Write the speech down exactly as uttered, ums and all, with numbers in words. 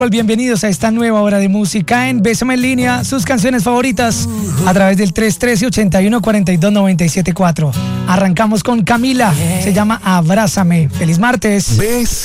Bienvenidos a esta nueva hora de música en Bésame en Línea, sus canciones favoritas a través del tres uno tres, ocho uno, cuatro dos, nueve siete cuatro. Arrancamos con Camila, se llama Abrázame. Feliz martes.